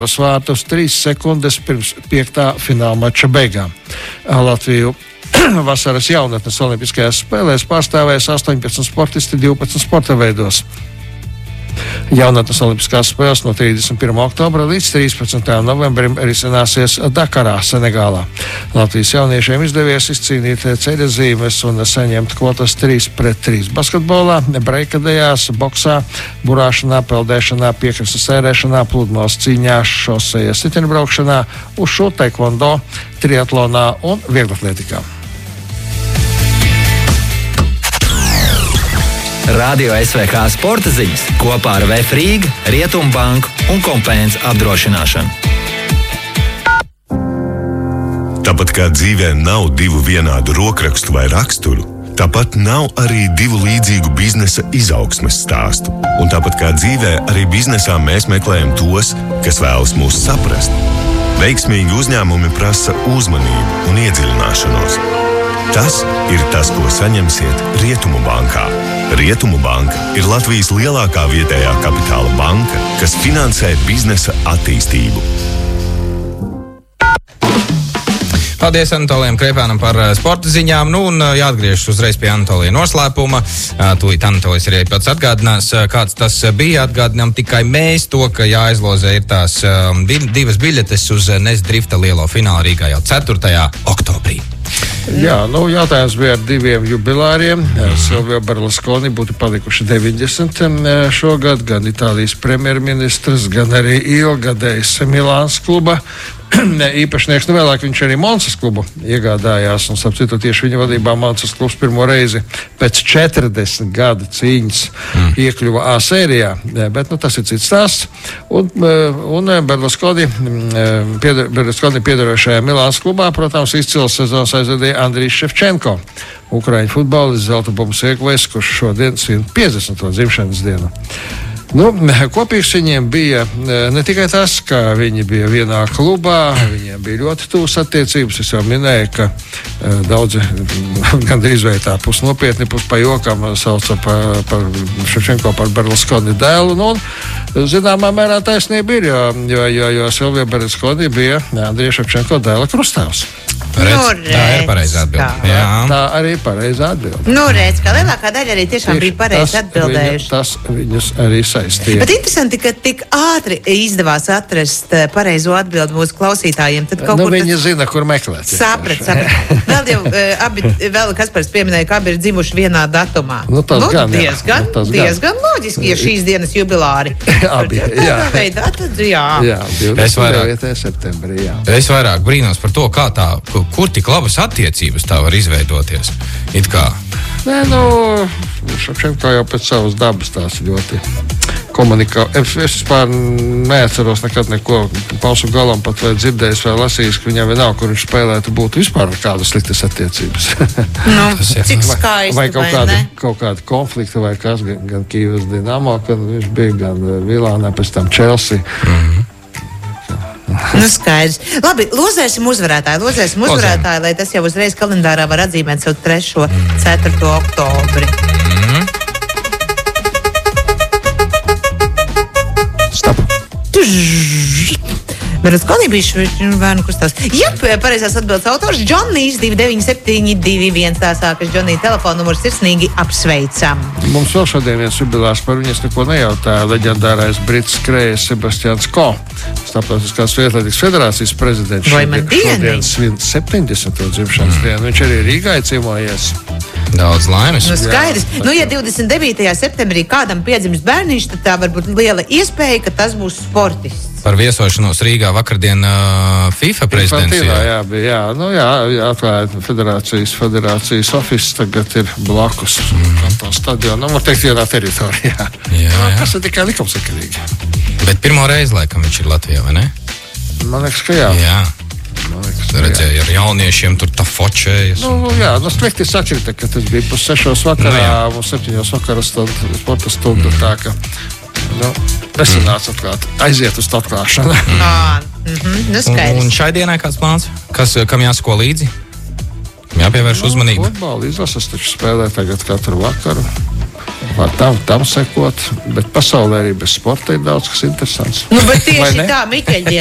Vārtus 3 sekundes pirms 5. fināla mača beigām. Latviju vasaras jaunatnes olimpiskajās spēlēs pārstāvēs 18 sportisti 12 sporta veidos. Jaunatnes olimpiskās spēles no 31. oktobra līdz 13. novembrim risināsies Dakarā, Senegālā. Latvijas jauniešiem izdevies izcīnīt ceļazīmes un saņemt kvotas 3-3 basketbolā, breikadējās, boksā, burāšanā, peldēšanā, piekrastes sērēšanā, pludmales cīņā, šosejas riteņbraukšanā, ušu, taekvondo, triatlonā un vieglatlētikā. Radio SVK sporta ziņas kopā ar VF Rīga, Rietumbanku un Kompēns apdrošināšanu. Tāpat kā dzīvē nav divu vienādu rokrakstu vai raksturu, tāpat nav arī divu līdzīgu biznesa izaugsmes stāstu. Un tāpat kā dzīvē, arī biznesā mēs meklējam tos, kas vēlas mūs saprast. Veiksmīgi uzņēmumi prasa uzmanību un iedziļināšanos. Tas ir tas, ko saņemsiet Rietumu bankā. Rietumu banka ir Latvijas lielākā vietējā kapitāla banka, kas finansē biznesa attīstību. Paldies Anatolijam Kreipānam par sporta ziņām. Un jāatgriežas uzreiz pie Anatolija noslēpuma. Tūlīt Anatolijas arī pats atgādinās, kāds tas bija. Atgādinām tikai mēs to, ka jāizlozē ir tās divas biļetes uz NES drifta lielo finālu Rīgā jau 4. oktobrī. Jā, jautājums bija ar diviem jubilāriem. Silvio Berlusconi būtu palikuši 90 šogad, gan Itālijas premjerministrs, gan arī ilgadējs Milāns kluba īpašnieks. Vēlāk viņš arī Monsas klubu iegādājās, un starp citu tieši viņa vadībā Monsas klubs pirmo reizi pēc 40 gada cīņas iekļuva A sērijā, bet tas ir cits stāsts. Un Berlusconi piedarošajā Milāns klubā, protams, izcils sezonas aizvadīja Andrijs Ševčenko, Ukraiņu futbolists, zelta bumbas ieguvējs, kurš šodien svin 50. dzimšanas dienu. Kopīgs viņiem bija ne tikai tas, ka viņi bija vienā klubā, viņiem bija ļoti tūs attiecības. Es jau minēju, ka daudzi gandrīz vai tā pusnopietni, puspajokam sauca par Ševčenko par Berlusconi dēlu. Un zināmā mērā taisnība ir, jo Silvio Berlusconi bija Andrija Ševčenko dēla krustāvs. Tā ir pareizā atbilde. Tā arī ir pareizā atbilde. Redz, ka lielākā daļa arī tiešām bija pareizi atbildējuši. Tas viņus arī saistīja. Bet interesanti, ka tik ātri izdevās atrast pareizo atbildi mūsu klausītājiem. Tad viņi zina, kur meklēt. Saprat. Vēl Kaspars pieminēja, ka abi ir dzimuši vienā datumā. Tas gan. Diezgan loģiski, ja šīs dienas jubilāri. Abi, jā. Jā, 29. septembrī, jā. Es vairāk brīnos par to, kā tā, kur tik labas attiecības tā var izveidoties. It kā. Ševčenko jau pēc savas dabas tās ļoti komunikā. Es vispār neatceros nekad neko pausu galam pat vai dzirdējis vai lasījis, ka viņam vienalga, kur viņš spēlētu, būtu vispār kādas sliktas attiecības. Cik skaisti, vai kaut kāda konflikta vai kas, gan Kīvas Dinamo, kad viņš bija, gan Milānā, pēc tam Chelsea. Skaidrs. Labi, lozēsim uzvarētāju, lai tas jau uzreiz kalendārā var atzīmēt savu 3. 4. oktobri. Stop. Berlusconi bija bērnu kustās. Jā, pareizās atbildes autors Džonnijs 297-221. Tā sākas Džonnija telefona numurs sirsnīgi apsveicam. Mums vēl šodien viens jubilārs, par viņas neko nejautāja. Leģendārais brits skrējējs Sebastians Ko, Starptautiskās Vietlietīgas federācijas prezidents. Šodien svin 70. dzimšanas dienu. Viņš arī Rīgā ciemojies. Daudz laimes. Skaidrs. Ja 29. septembrī kādam piedzims bērniņš, tad tā var būt liela iespēja, ka tas būs sportists. Par viesošanos Rīgā vakardien FIFA prezidencijā. Atklāja federācijas office, tagad ir blakus stadionam, var teikt, vienā teritorijā. Tas ir tikai likumsakarīgi. Bet pirmo reizi, laikam, viņš ir Latvijā, vai ne? Man liekas, ka jā. Redzēju, ar jauniešiem tur tā fočējas. Slikti sakrita, ka tas bija 6:00 vakarā, mums 7:00 vakarā sporta stunda, tā ka es nācu atklāt, aiziet uz atklāšanu. Un šai dienai kāds plāns? Kam jāsako līdzi? Jāpievērš uzmanība. Futbola izlases taču spēlē tagad katru vakaru. var tam sekot, bet pasaulē arī bez sporta ir daudz kas interesants. Nu, bet Vai tieši ne? tā, Miķeļ